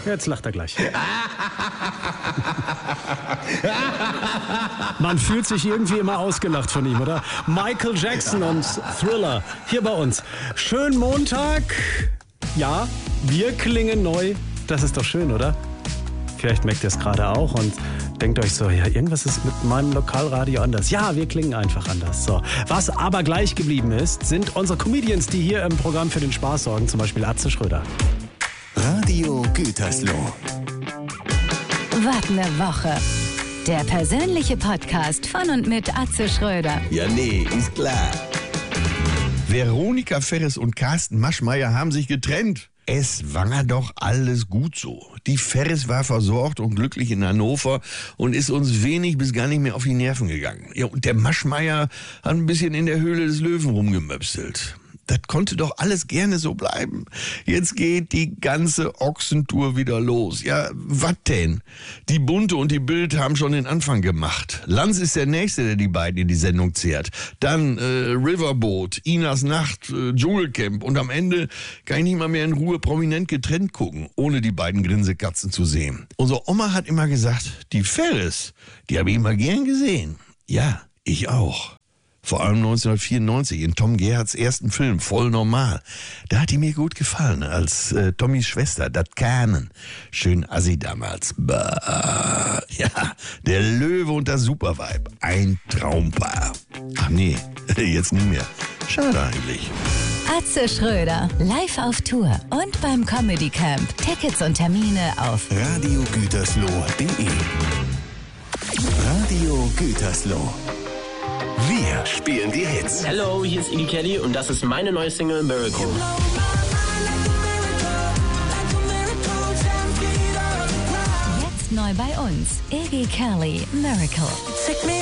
Jetzt lacht er gleich. Man fühlt sich irgendwie immer ausgelacht von ihm, oder? Michael Jackson und Thriller hier bei uns. Schönen Montag. Ja, wir klingen neu. Das ist doch schön, oder? Vielleicht merkt ihr es gerade auch und denkt euch so, ja, irgendwas ist mit meinem Lokalradio anders. Ja, wir klingen einfach anders. So. Was aber gleich geblieben ist, sind unsere Comedians, die hier im Programm für den Spaß sorgen. Zum Beispiel Atze Schröder. Radio Gütersloh. Was ne Woche. Der persönliche Podcast von und mit Atze Schröder. Ja, nee, ist klar. Veronika Ferres und Carsten Maschmeyer haben sich getrennt. Es war doch alles gut so. Die Ferres war versorgt und glücklich in Hannover und ist uns wenig bis gar nicht mehr auf die Nerven gegangen. Ja, und der Maschmeyer hat ein bisschen in der Höhle des Löwen rumgemöpselt. Das konnte doch alles gerne so bleiben. Jetzt geht die ganze Ochsentour wieder los. Ja, was denn? Die Bunte und die Bild haben schon den Anfang gemacht. Lanz ist der Nächste, der die beiden in die Sendung zehrt. Dann Riverboat, Inas Nacht, Dschungelcamp. Und am Ende kann ich nicht mal mehr in Ruhe prominent getrennt gucken, ohne die beiden Grinsekatzen zu sehen. Unsere Oma hat immer gesagt, die Ferres, die habe ich immer gern gesehen. Ja, ich auch. Vor allem 1994 in Tom Gerhards ersten Film, Voll normal. Da hat die mir gut gefallen, als Tommys Schwester, dat Kanen. Schön assi damals. Bah. Ja, der Löwe und das Superweib. Ein Traumpaar. Ach nee, jetzt nicht mehr. Schade eigentlich. Atze Schröder, live auf Tour und beim Comedy Camp. Tickets und Termine auf radiogütersloh.de. Radio Gütersloh. Wir spielen die Hits. Hallo, hier ist Iggy Kelly und das ist meine neue Single Miracle. Jetzt neu bei uns, Iggy Kelly, Miracle.